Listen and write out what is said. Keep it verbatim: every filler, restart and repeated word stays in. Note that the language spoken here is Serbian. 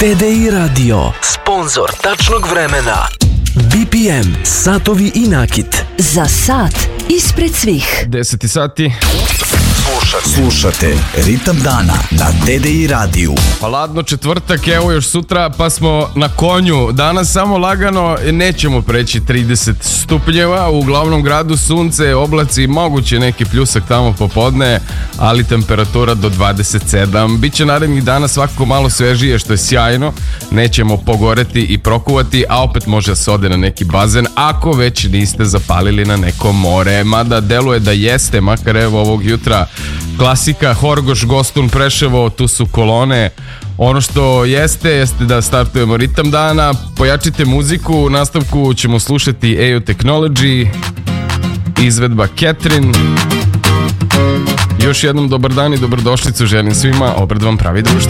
T D I Radio, sponzor tačnog vremena. B P M, satovi i nakit. Za sat ispred svih. deset sati. Slušate Ritam dana na T D I radiju. Pa ladno četvrtak, evo još sutra, pa smo na konju. Danas samo lagano, nećemo preći trideset stupnjeva. U glavnom gradu sunce, oblaci, moguće neki pljusak tamo popodne, ali temperatura do dvadeset sedam. Biće narednih dana svakako malo svežije, što je sjajno. Nećemo pogoreti i prokuvati, a opet može se ode na neki bazen ako već niste zapalili na neko more. Mada deluje da jeste, makar evo ovog jutra klasika, Horgoš, Gostun, Preševo, tu su kolone. Ono što jeste, jeste da startujemo ritam dana, pojačite muziku, u nastavku ćemo slušati A U Technology, izvedba Catherine. Još jednom dobar dan i dobrodošlicu želim svima, obred vam pravi društvo.